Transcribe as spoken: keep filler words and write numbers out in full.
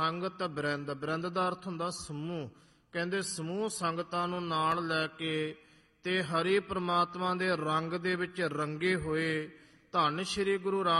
ਸੰਗਤ ਬ੍ਰਿੰਦ, ਬ੍ਰਿੰਦ ਦਾ ਅਰਥ ਹੁੰਦਾ ਸਮੂਹ। ਕਹਿੰਦੇ ਸਮੂਹ ਸੰਗਤਾਂ ਨੂੰ ਨਾਲ ਲੈ ਕੇ ਤੇ ਹਰੀ ਪ੍ਰਮਾਤਮਾ ਦੇ ਰੰਗ ਦੇ ਵਿੱਚ ਰੰਗੇ ਹੋਏ ਧੰਨ ਸ਼੍ਰੀ ਗੁਰੂ ਰਾਮ